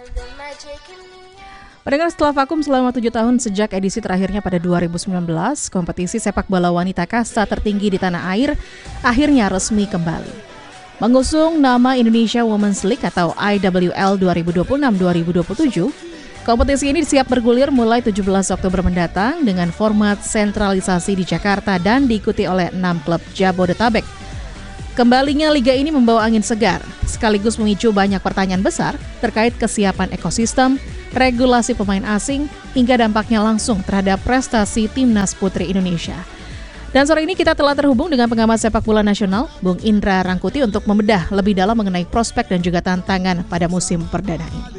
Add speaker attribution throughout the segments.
Speaker 1: Pendengar, setelah vakum selama 7 tahun sejak edisi terakhirnya pada 2019, kompetisi sepak bola wanita kasta tertinggi di tanah air akhirnya resmi kembali. Mengusung nama Indonesia Women's League atau IWL 2026-2027, kompetisi ini siap bergulir mulai 17 Oktober mendatang dengan format sentralisasi di Jakarta dan diikuti oleh 6 klub Jabodetabek. Kembalinya liga ini membawa angin segar, sekaligus memicu banyak pertanyaan besar terkait kesiapan ekosistem, regulasi pemain asing, hingga dampaknya langsung terhadap prestasi Timnas Putri Indonesia. Dan sore ini kita telah terhubung dengan pengamat sepak bola nasional, Bung Indra Rangkuti, untuk membedah lebih dalam mengenai prospek dan juga tantangan pada musim perdana ini.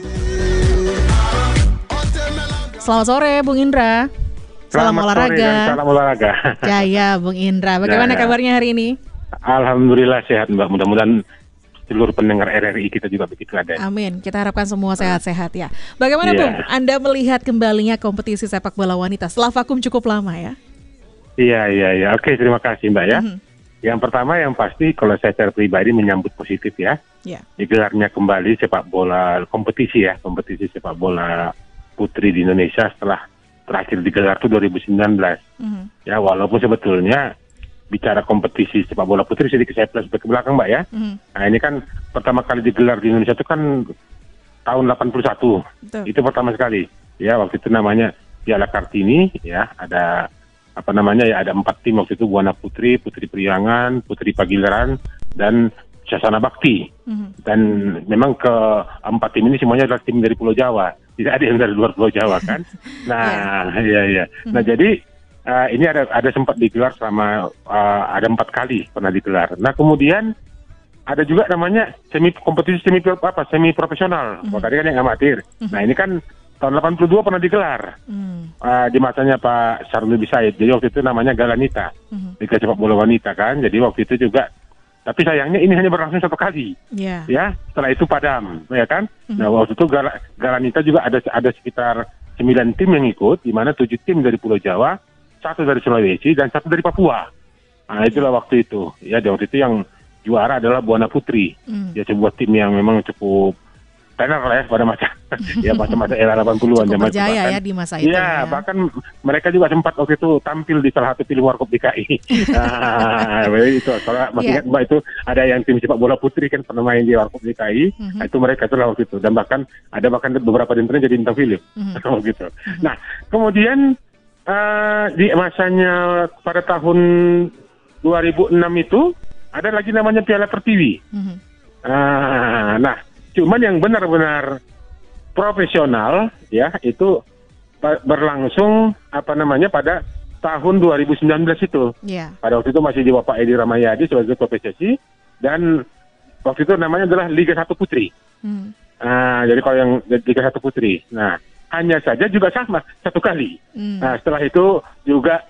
Speaker 1: Selamat sore, Bung Indra. Salam olahraga.
Speaker 2: Salam olahraga.
Speaker 1: Jaya, Bung Indra. Bagaimana kabarnya hari ini?
Speaker 2: Alhamdulillah sehat, Mbak. Mudah-mudahan seluruh pendengar RRI kita juga begitu ada.
Speaker 1: Amin. Kita harapkan semua sehat-sehat ya. Bagaimana Bung, Anda melihat kembalinya kompetisi sepak bola wanita setelah vakum cukup lama ya?
Speaker 2: Iya. Oke, terima kasih Mbak ya. Yang pertama yang pasti kalau saya secara pribadi menyambut positif ya. Digelarnya kembali sepak bola kompetisi sepak bola putri di Indonesia setelah terakhir digelar itu 2019. Ya, walaupun sebetulnya bicara kompetisi sepak bola putri sedikit saya flashback ke belakang Mbak ya. Nah ini kan pertama kali digelar di Indonesia itu kan tahun 81. Betul. Itu pertama sekali. Ya waktu itu namanya Piala Kartini ya, ada ada 4 tim waktu itu, Buana Putri, Putri Priangan, Putri Pagilaran dan Sasana Bakti. Dan memang keempat tim ini semuanya adalah tim dari Pulau Jawa. Tidak ada yang dari luar Pulau Jawa kan. Nah, iya. Nah, jadi ini ada sempat digelar selama ada 4 kali pernah digelar. Nah kemudian ada juga namanya kompetisi semi profesional. Tadi kan yang amatir. Nah ini kan tahun 82 pernah digelar di masanya Pak Syarul Bisaid. Jadi waktu itu namanya Galanita, Liga Sepak Bola Wanita kan. Jadi waktu itu juga, tapi sayangnya ini hanya berlangsung 1 kali. Ya setelah itu padam, ya kan. Nah waktu itu Galanita juga ada sekitar 9 tim yang ikut, di mana 7 tim dari Pulau Jawa, 1 dari Sulawesi, dan 1 dari Papua. Nah itulah waktu itu. Ya waktu itu yang juara adalah Buana Putri. Ya sebuah tim yang memang cukup tenar lah ya pada masa era 80-an.
Speaker 1: Cukup berjaya ya di masa itu.
Speaker 2: Ya, bahkan mereka juga sempat waktu itu tampil di salah satu film Warkop DKI. Nah, itu kalau masih ingat Mbak, itu ada yang tim sepak bola putri kan pernah main di Warkop DKI. Nah, itu mereka itulah waktu itu. Dan bahkan ada beberapa di antaranya jadi bintang film. Gitu. Nah, kemudian di masanya pada tahun 2006 itu ada lagi namanya Piala Pertiwi. Nah, cuman yang benar-benar profesional ya itu berlangsung pada tahun 2019 itu. Pada waktu itu masih di Bapak Edi Ramayadi sebagai ketua PSSI, dan waktu itu namanya adalah Liga 1 Putri. Jadi kalau yang Liga 1 Putri. Nah, hanya saja juga sama 1 kali. Nah, setelah itu juga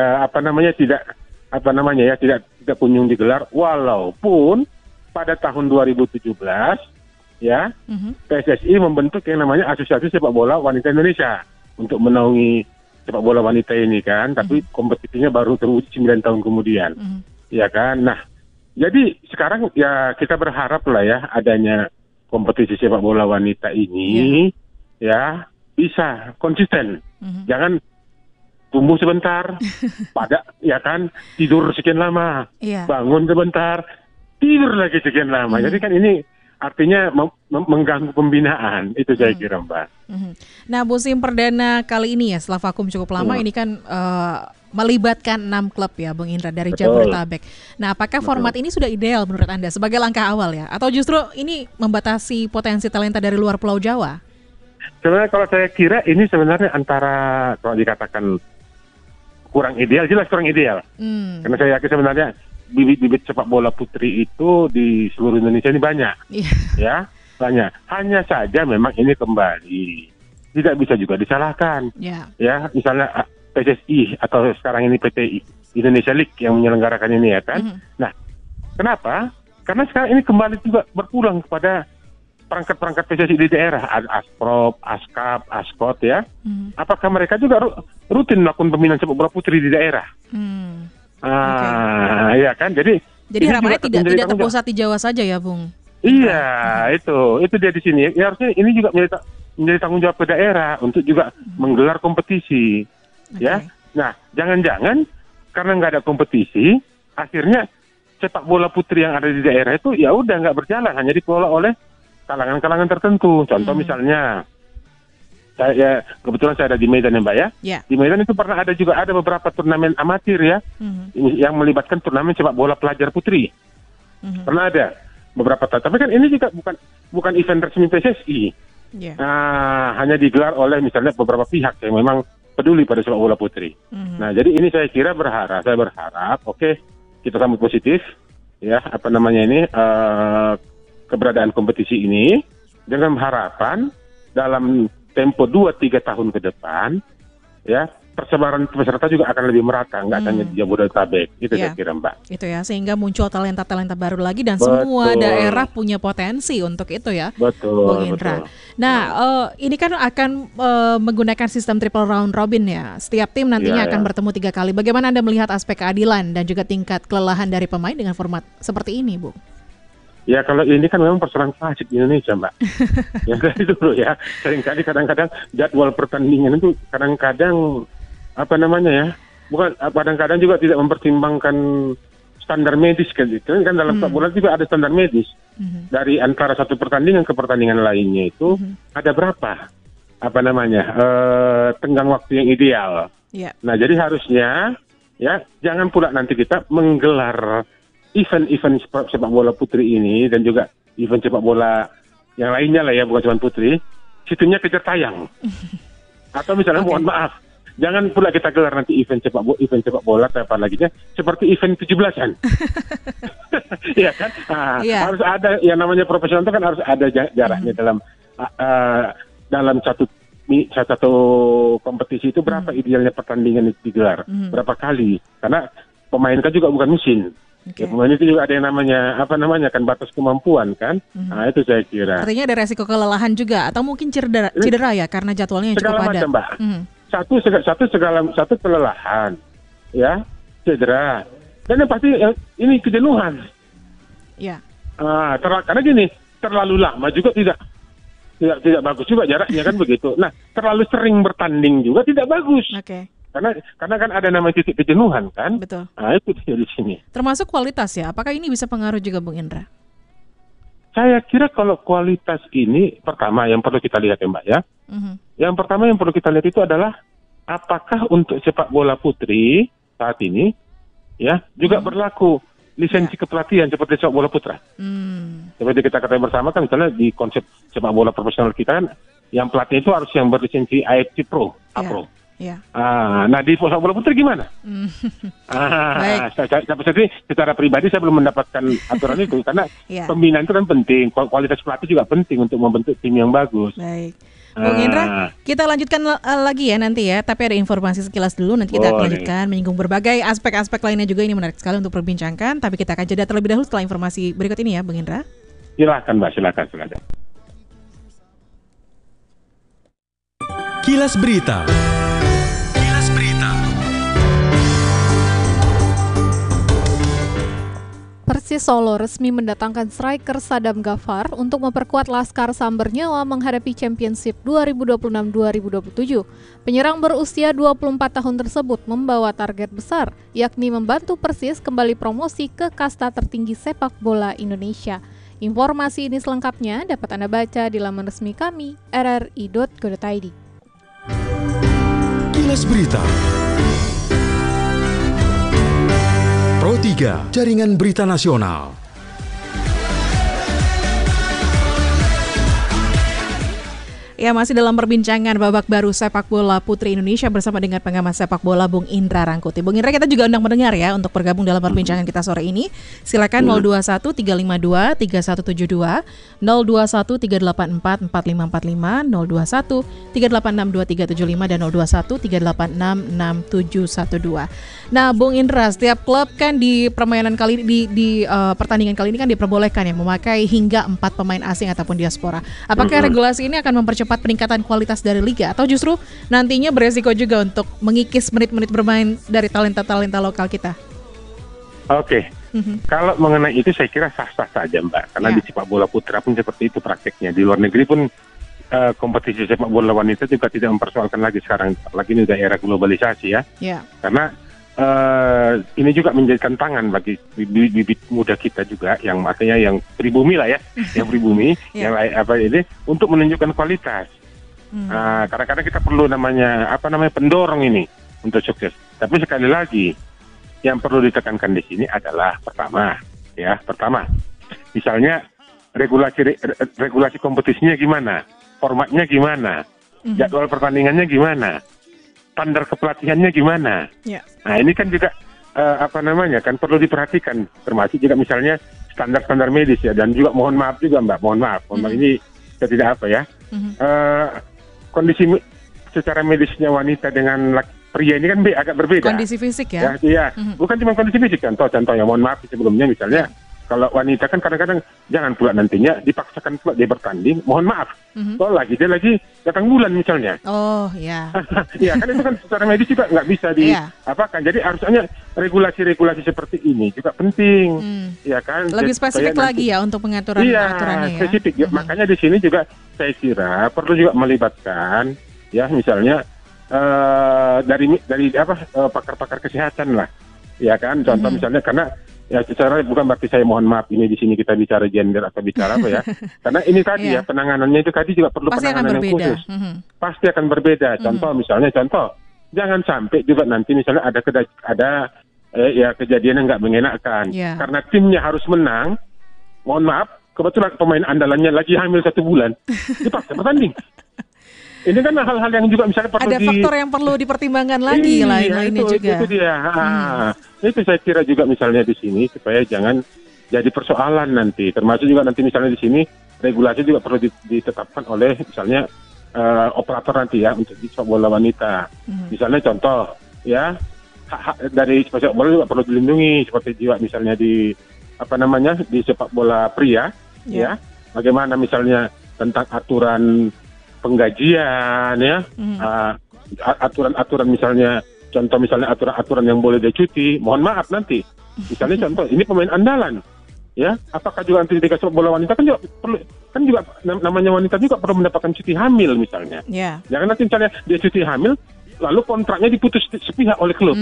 Speaker 2: tidak kunjung digelar, walaupun pada tahun 2017 ya PSSI membentuk yang namanya Asosiasi Sepak Bola Wanita Indonesia untuk menaungi sepak bola wanita ini kan, tapi kompetisinya baru terwujud 9 tahun kemudian. Ya kan. Nah, jadi sekarang ya kita berharap lah ya adanya kompetisi sepak bola wanita ini ya bisa konsisten. Jangan tumbuh sebentar, ya kan, tidur sekian lama, bangun sebentar, tidur lagi sekian lama. Jadi kan ini artinya mengganggu pembinaan, itu saya kira Mbak.
Speaker 1: Nah, musim perdana kali ini ya setelah vakum cukup lama ini kan melibatkan 6 klub ya Bung Indra dari Jabodetabek. Nah, apakah format ini sudah ideal menurut Anda sebagai langkah awal ya? Atau justru ini membatasi potensi talenta dari luar Pulau Jawa?
Speaker 2: Sebenarnya kalau saya kira ini sebenarnya antara, kalau dikatakan kurang ideal, jelas kurang ideal. Karena saya yakin sebenarnya bibit-bibit sepak bola putri itu di seluruh Indonesia ini banyak. Ya, banyak. Hanya saja memang ini kembali tidak bisa juga disalahkan. Ya, misalnya PSSI atau sekarang ini PT Indonesia League yang menyelenggarakan ini ya kan. Nah, kenapa? Karena sekarang ini kembali juga berpulang kepada perangkat-perangkat PSSI di daerah, Asprop, Askap, Askot ya. Apakah mereka juga rutin melakukan pembinaan sepak bola putri di daerah? Ya kan. Jadi
Speaker 1: harapannya tidak terpusat di Jawa saja ya, Bung.
Speaker 2: Iya, itu dia di sini. Ya harusnya ini juga menjadi menjadi tanggung jawab ke daerah untuk juga menggelar kompetisi. Ya, nah jangan-jangan karena nggak ada kompetisi, akhirnya sepak bola putri yang ada di daerah itu ya udah nggak berjalan, hanya dikelola oleh kalangan-kalangan tertentu. Contoh misalnya, kebetulan saya ada di Medan ya Mbak ya. Di Medan itu pernah ada beberapa turnamen amatir ya, yang melibatkan turnamen sepak bola pelajar putri. Pernah ada beberapa, tapi kan ini juga bukan event resmi PSSI. Hanya digelar oleh misalnya beberapa pihak yang memang peduli pada sepak bola putri. Nah, jadi ini saya berharap, kita sambut positif ya keberadaan kompetisi ini dengan harapan dalam tempo 2-3 tahun ke depan ya persebaran peserta juga akan lebih merata, nggak hanya di Jabodetabek. Itu saya kira Mbak.
Speaker 1: Itu ya, sehingga muncul talenta-talenta baru lagi dan semua daerah punya potensi untuk itu ya. Bung Indra. Nah, ini kan akan menggunakan sistem triple round robin ya. Setiap tim nantinya akan bertemu 3 kali. Bagaimana Anda melihat aspek keadilan dan juga tingkat kelelahan dari pemain dengan format seperti ini, Bung?
Speaker 2: Ya kalau ini kan memang persoalan klasik di Indonesia Mbak. Ya dari dulu ya. Kadang-kadang jadwal pertandingan itu kadang-kadang kadang-kadang juga tidak mempertimbangkan standar medis kan dalam sepak bola juga ada standar medis. Dari antara satu pertandingan ke pertandingan lainnya itu ada berapa tenggang waktu yang ideal. Nah, jadi harusnya ya jangan pula nanti kita menggelar event-event sepak bola putri ini dan juga event sepak bola yang lainnya lah ya, bukan cuma putri, situnya kejar tayang. Atau misalnya mohon maaf, jangan pula kita gelar nanti event sepak bola apa lagi seperti event 17-an. Iya kan? Harus ada yang namanya profesional itu kan harus ada jaraknya dalam satu kompetisi itu berapa idealnya pertandingan itu digelar, berapa kali? Karena pemain kan juga bukan mesin. Ya, pemain itu juga ada yang namanya batas kemampuan kan. Nah, itu saya kira.
Speaker 1: Artinya ada resiko kelelahan juga atau mungkin cedera ya karena jadwalnya yang cukup padat.
Speaker 2: Mbak. Satu kelelahan, ya, cedera, dan yang pasti ini kejenuhan.
Speaker 1: Ya.
Speaker 2: Karena gini, terlalu lama juga tidak bagus juga jaraknya kan begitu. Nah, terlalu sering bertanding juga tidak bagus. Karena kan ada namanya titik kejenuhan kan.
Speaker 1: Betul.
Speaker 2: Nah, itu di sini.
Speaker 1: Termasuk kualitas ya. Apakah ini bisa pengaruh juga Bung Indra?
Speaker 2: Saya kira kalau kualitas ini pertama yang perlu kita lihat ya Mbak ya. Yang pertama yang perlu kita lihat itu adalah apakah untuk sepak bola putri saat ini ya juga berlaku lisensi kepelatihan seperti sepak bola putra. Seperti kita ketahui bersama kan misalnya di konsep sepak bola profesional kita kan yang pelatih itu harus yang berlisensi AFC Pro, A-Pro. Nah di sepak bola putri gimana? Secara pribadi saya belum mendapatkan aturan itu karena pembinaan itu kan penting, kualitas pelatih juga penting untuk membentuk tim yang bagus.
Speaker 1: Baik. Bung Indra, kita lanjutkan lagi ya nanti ya, tapi ada informasi sekilas dulu, nanti kita akan lanjutkan menyinggung berbagai aspek-aspek lainnya juga, ini menarik sekali untuk perbincangkan, tapi kita akan jeda terlebih dahulu setelah informasi berikut ini ya Bung Indra.
Speaker 2: Silakan Mbak, silakan.
Speaker 3: Kilas Berita.
Speaker 4: Persis Solo resmi mendatangkan striker Sadam Ghaffar untuk memperkuat Laskar Samber Nyawa menghadapi Championship 2026-2027. Penyerang berusia 24 tahun tersebut membawa target besar, yakni membantu Persis kembali promosi ke kasta tertinggi sepak bola Indonesia. Informasi ini selengkapnya dapat Anda baca di laman resmi kami, rri.co.id.
Speaker 3: Kilas Berita. Pro 3, Jaringan Berita Nasional.
Speaker 1: Ya, masih dalam perbincangan babak baru sepak bola putri Indonesia bersama dengan pengamat sepak bola Bung Indra Rangkuti. Bung Indra, kita juga undang mendengar ya untuk bergabung dalam perbincangan kita sore ini. Silakan 021 352 3172, 021 384 4545, 021 386 2375 dan 021 386 6712. Nah, Bung Indra, setiap klub kan di permainan kali ini di pertandingan kali ini kan diperbolehkan ya memakai hingga 4 pemain asing ataupun diaspora. Apakah regulasi ini akan mempercepat peningkatan kualitas dari liga atau justru nantinya beresiko juga untuk mengikis menit-menit bermain dari talenta-talenta lokal kita?
Speaker 2: Oke. Kalau mengenai itu saya kira sah-sah saja Mbak, karena di sepak bola putra pun seperti itu prakteknya. Di luar negeri pun kompetisi sepak bola wanita juga tidak mempersoalkan lagi sekarang, lagi ini udah era globalisasi ya. Karena ini juga menjadikan tangan bagi bibit muda kita juga, yang artinya yang pribumi lah ya, yang pribumi, yang apa ini untuk menunjukkan kualitas. Kadang-kadang kita perlu namanya pendorong ini untuk sukses. Tapi sekali lagi, yang perlu ditekankan di sini adalah pertama, misalnya regulasi kompetisinya gimana, formatnya gimana, jadwal pertandingannya gimana, standar kepelatihannya gimana. Nah ini kan juga kan perlu diperhatikan, termasuk juga misalnya standar medis ya, dan juga mohon maaf ini saya tidak kondisi secara medisnya wanita dengan pria ini kan agak berbeda.
Speaker 1: Kondisi fisik ya?
Speaker 2: Bukan cuma kondisi fisik, contohnya mohon maaf sebelumnya misalnya. Kalau wanita kan kadang-kadang jangan pula nantinya dipaksakan pula dia bertanding, mohon maaf. Kalau dia lagi datang bulan misalnya. Iya kan itu kan secara medis juga nggak bisa diapakan. Jadi harusnya regulasi-regulasi seperti ini juga penting. Ya kan.
Speaker 1: Lebih spesifik lagi ya untuk pengaturannya ya.
Speaker 2: Spesifik. Makanya di sini juga saya kira perlu juga melibatkan ya misalnya dari pakar-pakar kesehatan lah. Ya kan. Contoh misalnya karena ya secara bukan berarti saya mohon maaf ini di sini kita bicara gender atau bicara apa ya. Karena ini tadi ya penanganannya itu tadi juga perlu penanganan yang khusus. Pasti akan berbeda. Contoh jangan sampai juga nanti misalnya ada kejadian yang nggak mengenakan. Karena timnya harus menang. Mohon maaf, kebetulan pemain andalannya lagi hamil 1 bulan. Dipaksa bertanding. Ini kan hal-hal yang juga misalnya perlu
Speaker 1: ada faktor yang perlu dipertimbangkan lagi lainnya juga.
Speaker 2: Itu dia. Itu saya kira juga misalnya di sini supaya jangan jadi persoalan nanti. Termasuk juga nanti misalnya di sini regulasi juga perlu ditetapkan oleh misalnya operator nanti ya untuk di sepak bola wanita. Misalnya contoh ya hak dari sepak bola juga perlu dilindungi seperti juga misalnya di di sepak bola pria ya. Bagaimana misalnya tentang aturan penggajian ya, aturan-aturan misalnya, contoh misalnya aturan-aturan yang boleh dia cuti, mohon maaf nanti, misalnya contoh ini pemain andalan, ya, apakah juga nanti ketika sepak bola wanita kan juga perlu, kan juga namanya wanita juga perlu mendapatkan cuti hamil misalnya, jangan nanti misalnya dia cuti hamil, lalu kontraknya diputus sepihak oleh klub,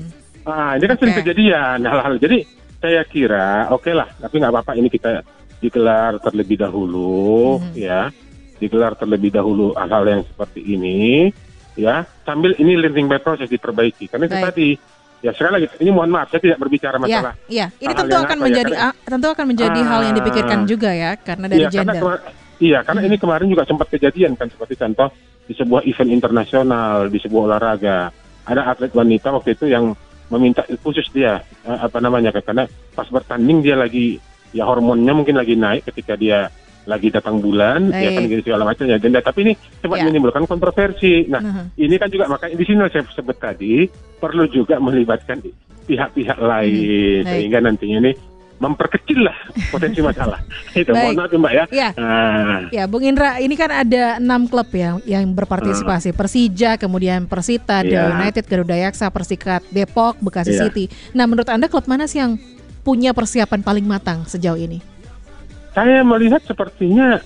Speaker 2: ini kan sering kejadian hal-hal, jadi saya kira oke lah, tapi nggak apa-apa ini kita digelar terlebih dahulu, ya. Digelar terlebih dahulu hal-hal yang seperti ini ya sambil ini learning by process diperbaiki karena itu tadi ya sekali lagi ini mohon maaf saya tidak berbicara masalah
Speaker 1: ini tentu akan menjadi hal yang dipikirkan juga ya karena dari gender
Speaker 2: karena ini kemarin juga sempat kejadian kan seperti contoh di sebuah event internasional di sebuah olahraga ada atlet wanita waktu itu yang meminta khusus dia karena pas bertanding dia lagi ya hormonnya mungkin lagi naik ketika dia lagi datang bulan, ya kan gitu segala macamnya. Tapi ini sempat menimbulkan kontroversi. Nah, ini kan juga makanya di sini saya sebut tadi perlu juga melibatkan pihak-pihak lain sehingga nantinya ini memperkecil lah potensi masalah. Itu mohon maaf Mbak ya.
Speaker 1: Ya, Bung Indra, ini kan ada 6 klub ya yang berpartisipasi. Persija, kemudian Persita, Dewa United, Garuda Yaksa, Persikat Depok, Bekasi City. Nah, menurut Anda klub mana sih yang punya persiapan paling matang sejauh ini?
Speaker 2: Saya melihat sepertinya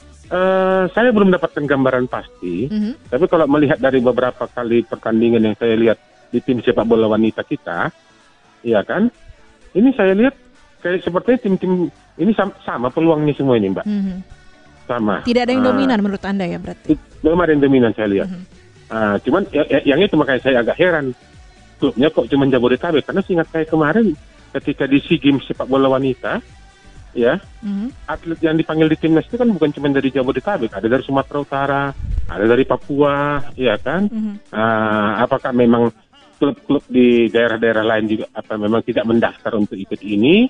Speaker 2: saya belum mendapatkan gambaran pasti, tapi kalau melihat dari beberapa kali pertandingan yang saya lihat di tim sepak bola wanita kita, ya kan, ini saya lihat kayak sepertinya tim-tim ini sama peluangnya semua ini, Mbak. Sama.
Speaker 1: Tidak ada yang dominan menurut Anda ya berarti?
Speaker 2: Belum ada yang dominan saya lihat. Cuman yang itu makanya saya agak heran, klubnya kok cuma Jabodetabek, karena seingat saya kemarin ketika di SEA Games sepak bola wanita, ya, atlet yang dipanggil di timnas itu kan bukan cuma dari Jabodetabek, ada dari Sumatera Utara, ada dari Papua, ya kan? Apakah memang klub-klub di daerah-daerah lain juga memang tidak mendaftar untuk ikut ini?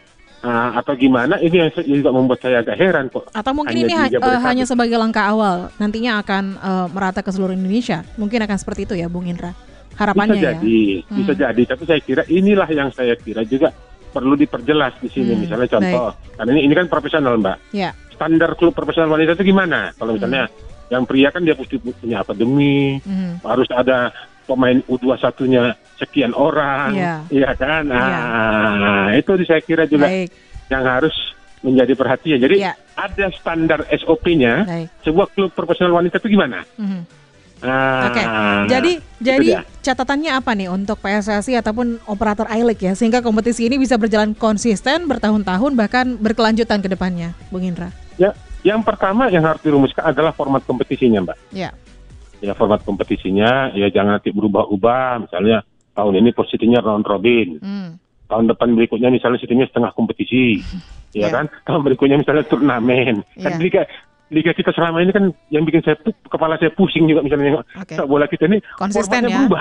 Speaker 2: Atau gimana? Ini yang juga membuat saya agak heran kok.
Speaker 1: Atau mungkin ini hanya sebagai langkah awal, nantinya akan merata ke seluruh Indonesia. Mungkin akan seperti itu ya, Bung Indra. Harapannya
Speaker 2: bisa jadi. Tapi saya kira inilah yang saya kira juga perlu diperjelas di sini. Misalnya contoh, karena ini kan profesional Mbak. Standar klub profesional wanita itu gimana? Kalau misalnya yang pria kan dia punya akademi, harus ada pemain U21-nya sekian orang, iya kan? Itu saya kira juga yang harus menjadi perhatian. Jadi ada standar SOP-nya. Sebuah klub profesional wanita itu gimana?
Speaker 1: Oke. Jadi catatannya apa nih untuk PSSI ataupun operator I-League ya, sehingga kompetisi ini bisa berjalan konsisten bertahun-tahun bahkan berkelanjutan ke depannya, Bung Indra?
Speaker 2: Ya, yang pertama yang harus dirumuskan adalah format kompetisinya, Mbak. Ya, format kompetisinya ya jangan nanti berubah-ubah. Misalnya tahun ini posisinya round robin. Tahun depan berikutnya misalnya sistemnya setengah kompetisi. Ya kan? Tahun berikutnya misalnya turnamen. Kan Liga kita selama ini kan yang bikin kepala saya pusing juga misalnya sepak bola kita ini
Speaker 1: konsisten ya.
Speaker 2: Berubah.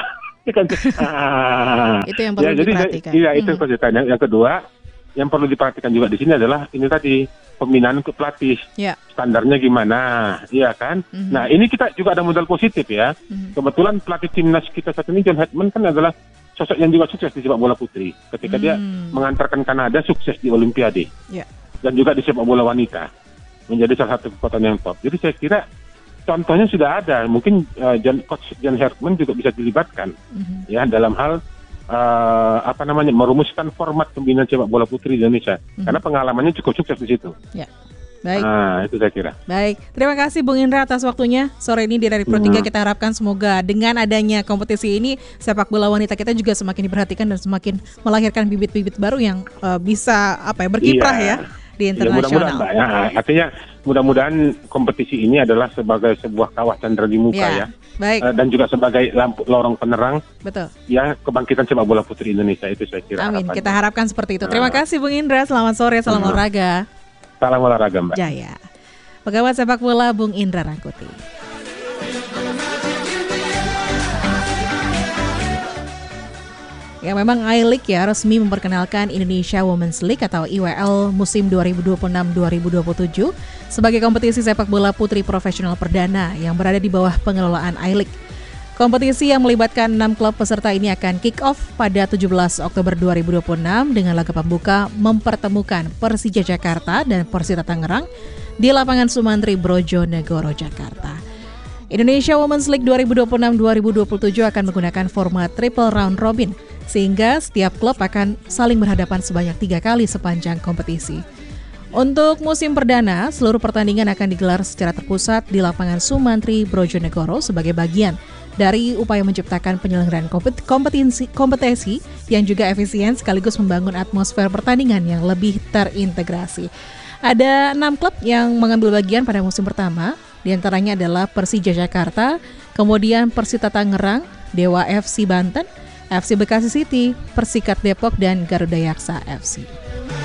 Speaker 1: Itu yang perlu diperhatikan.
Speaker 2: Iya, itu konsisten. Yang kedua, yang perlu diperhatikan juga di sini adalah ini tadi pembinaan ke pelatih. Standarnya gimana, iya kan? Nah, ini kita juga ada modal positif ya. Kebetulan pelatih timnas kita saat ini John Hedman kan adalah sosok yang juga sukses di sepak bola putri. Ketika dia mengantarkan Kanada sukses di Olimpiade. Dan juga di sepak bola wanita. Menjadi salah satu kekuatan yang top. Jadi saya kira contohnya sudah ada. Mungkin Coach John Hedman juga bisa dilibatkan ya dalam hal merumuskan format pembinaan sepak bola putri di Indonesia. Karena pengalamannya cukup sukses di situ.
Speaker 1: Baik.
Speaker 2: Itu saya kira.
Speaker 1: Baik, terima kasih Bung Indra atas waktunya sore ini di Radio Pro 3. Kita harapkan semoga dengan adanya kompetisi ini sepak bola wanita kita juga semakin diperhatikan dan semakin melahirkan bibit-bibit baru yang bisa berkiprah ya di internasional.
Speaker 2: Mudah-mudahan, Mbak, artinya mudah-mudahan kompetisi ini adalah sebagai sebuah kawah candra di muka ya.
Speaker 1: Baik.
Speaker 2: Dan juga sebagai lorong penerang.
Speaker 1: Betul.
Speaker 2: Ya, kebangkitan sepak bola putri Indonesia itu saya kira.
Speaker 1: Amin. Kita harapkan seperti itu. Terima kasih Bung Indra. Selamat sore. Salam olahraga.
Speaker 2: Salam olahraga, Mbak.
Speaker 1: Jaya. Pegawai sepak bola Bung Indra Rangkuti. Ya, memang I-League ya resmi memperkenalkan Indonesia Women's League atau IWL musim 2026-2027 sebagai kompetisi sepak bola putri profesional perdana yang berada di bawah pengelolaan I-League. Kompetisi yang melibatkan 6 klub peserta ini akan kick off pada 17 Oktober 2026 dengan laga pembuka mempertemukan Persija Jakarta dan Persita Tangerang di lapangan Sumantri Brojonegoro, Jakarta. Indonesia Women's League 2026-2027 akan menggunakan format triple round robin, sehingga setiap klub akan saling berhadapan sebanyak 3 kali sepanjang kompetisi. Untuk musim perdana, seluruh pertandingan akan digelar secara terpusat di lapangan Sumantri Brojonegoro sebagai bagian dari upaya menciptakan penyelenggaraan kompetisi yang juga efisien sekaligus membangun atmosfer pertandingan yang lebih terintegrasi. Ada 6 klub yang mengambil bagian pada musim pertama, diantaranya adalah Persija Jakarta, kemudian Persita Tangerang, Dewa FC Banten, FC Bekasi City, Persikat Depok, dan Garuda Yaksa FC.